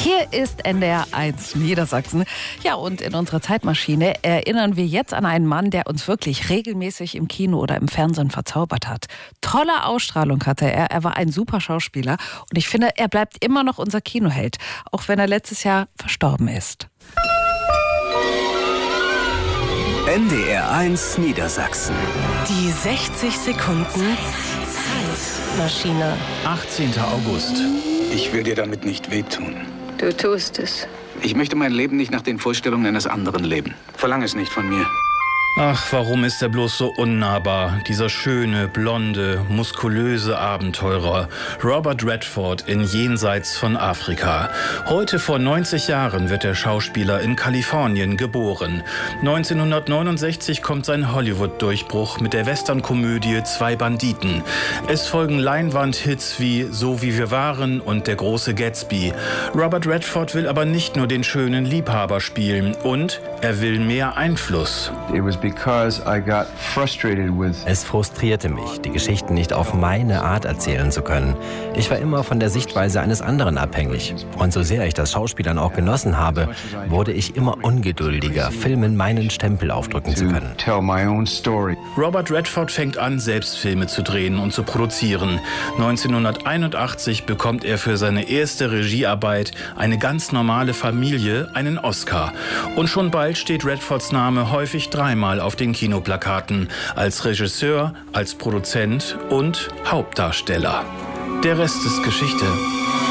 Hier ist NDR 1 Niedersachsen. Ja, und in unserer Zeitmaschine erinnern wir jetzt an einen Mann, der uns wirklich regelmäßig im Kino oder im Fernsehen verzaubert hat. Tolle Ausstrahlung hatte er. Er war ein super Schauspieler. Und ich finde, er bleibt immer noch unser Kinoheld, auch wenn er letztes Jahr verstorben ist. NDR 1 Niedersachsen. Die 60 Sekunden Zeitmaschine. 18. August. Ich will dir damit nicht wehtun. Du tust es. Ich möchte mein Leben nicht nach den Vorstellungen eines anderen leben. Verlange es nicht von mir. Ach, warum ist er bloß so unnahbar? Dieser schöne, blonde, muskulöse Abenteurer. Robert Redford in Jenseits von Afrika. Heute vor 90 Jahren wird der Schauspieler in Kalifornien geboren. 1969 kommt sein Hollywood-Durchbruch mit der Western-Komödie Zwei Banditen. Es folgen Leinwand-Hits wie So wie wir waren und Der große Gatsby. Robert Redford will aber nicht nur den schönen Liebhaber spielen und er will mehr Einfluss. Es frustrierte mich, die Geschichten nicht auf meine Art erzählen zu können. Ich war immer von der Sichtweise eines anderen abhängig. Und so sehr ich das Schauspielern auch genossen habe, wurde ich immer ungeduldiger, Filmen meinen Stempel aufdrücken zu können. Robert Redford fängt an, selbst Filme zu drehen und zu produzieren. 1981 bekommt er für seine erste Regiearbeit Eine ganz normale Familie einen Oscar. Und schon bald steht Redfords Name häufig dreimal auf den Kinoplakaten, als Regisseur, als Produzent und Hauptdarsteller. Der Rest ist Geschichte.